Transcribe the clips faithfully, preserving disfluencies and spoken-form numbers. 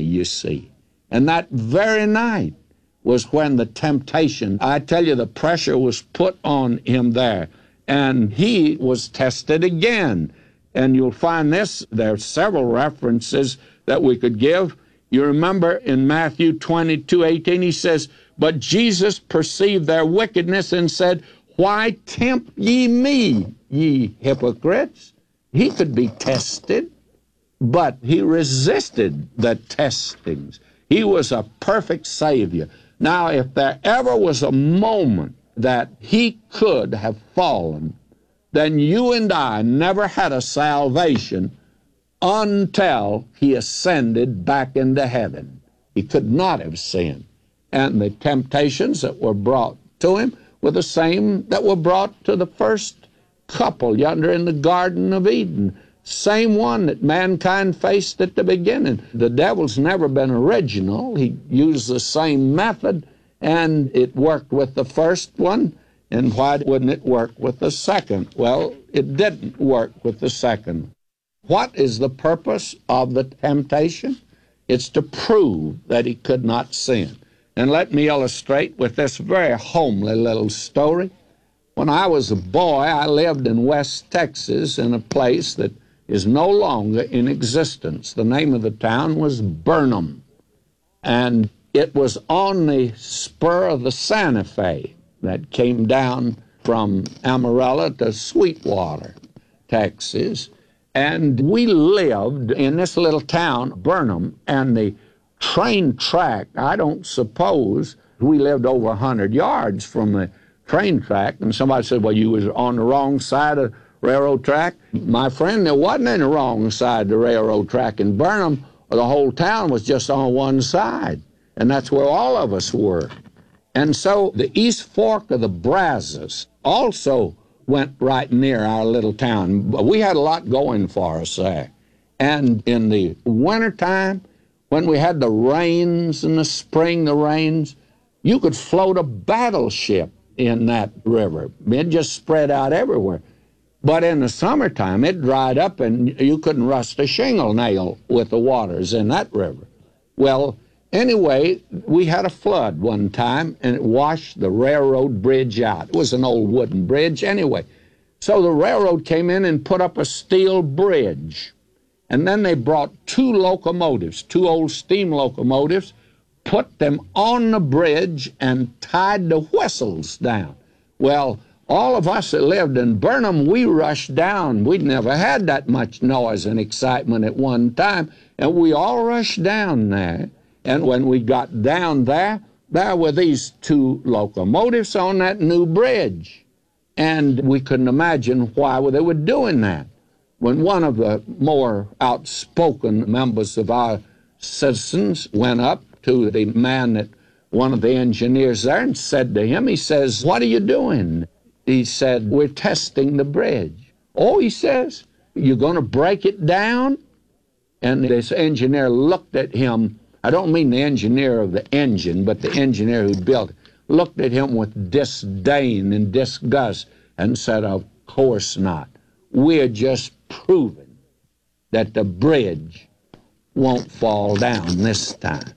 you see. And that very night was when the temptation, I tell you, the pressure was put on him there. And he was tested again. And you'll find this, there are several references that we could give. You remember in Matthew twenty-two eighteen, he says, "But Jesus perceived their wickedness and said, Why tempt ye me, ye hypocrites?" He could be tested, but he resisted the testings. He was a perfect Savior. Now, if there ever was a moment that he could have fallen, then you and I never had a salvation until he ascended back into heaven. He could not have sinned. And the temptations that were brought to him were the same that were brought to the first couple yonder in the Garden of Eden. Same one that mankind faced at the beginning. The devil's never been original. He used the same method, and it worked with the first one. And why wouldn't it work with the second? Well, it didn't work with the second. What is the purpose of the temptation? It's to prove that he could not sin. And let me illustrate with this very homely little story. When I was a boy, I lived in West Texas in a place that is no longer in existence. The name of the town was Burnham. And it was on the spur of the Santa Fe that came down from Amarillo to Sweetwater, Texas. And we lived in this little town, Burnham, and the train track, I don't suppose, we lived over one hundred yards from the train track, and somebody said, well, you was on the wrong side of the railroad track. My friend, there wasn't any wrong side of the railroad track in Burnham. The whole town was just on one side, and that's where all of us were. And so the East Fork of the Brazos also went right near our little town. We had a lot going for us there. And in the wintertime, when we had the rains, in the spring, the rains, you could float a battleship in that river. It just spread out everywhere. But in the summertime, it dried up and you couldn't rust a shingle nail with the waters in that river. Well, anyway, we had a flood one time, and it washed the railroad bridge out. It was an old wooden bridge anyway. So the railroad came in and put up a steel bridge. And then they brought two locomotives, two old steam locomotives, put them on the bridge and tied the whistles down. Well, all of us that lived in Burnham, we rushed down. We'd never had that much noise and excitement at one time, and we all rushed down there. And when we got down there, there were these two locomotives on that new bridge. And we couldn't imagine why they were doing that. When one of the more outspoken members of our citizens went up to the man that one of the engineers there and said to him, he says, what are you doing? He said, we're testing the bridge. Oh, he says, you're going to break it down? And this engineer looked at him. I don't mean the engineer of the engine, but the engineer who built it, looked at him with disdain and disgust and said, of course not. We're just proving that the bridge won't fall down this time.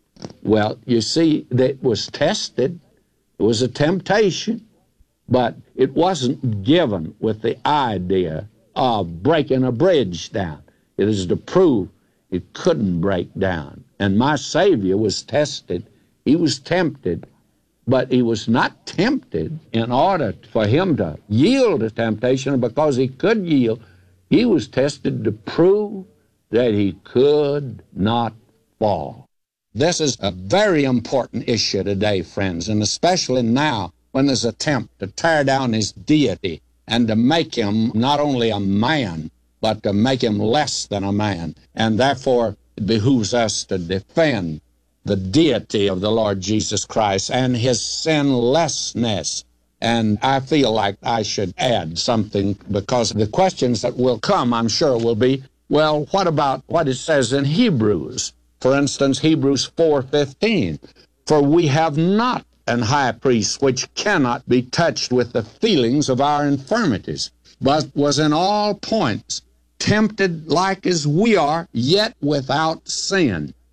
Well, you see, that was tested. It was a temptation, but it wasn't given with the idea of breaking a bridge down. It is to prove it couldn't break down. And my Savior was tested. He was tempted, but he was not tempted in order for him to yield to temptation because he could yield. He was tested to prove that he could not fall. This is a very important issue today, friends, and especially now when there's an attempt to tear down his deity and to make him not only a man, but to make him less than a man. And therefore, it behooves us to defend the deity of the Lord Jesus Christ and his sinlessness. And I feel like I should add something, because the questions that will come, I'm sure, will be, well, what about what it says in Hebrews? For instance, Hebrews four fifteen, for we have not an high priest which cannot be touched with the feelings of our infirmities, but was in all points tempted like as we are, yet without sin.